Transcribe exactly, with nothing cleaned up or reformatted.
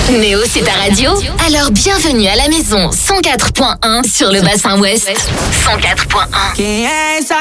Néo, c'est ta radio? Alors bienvenue à la maison cent quatre point un sur le bassin ouest. cent quatre point un. ¿Quién es esa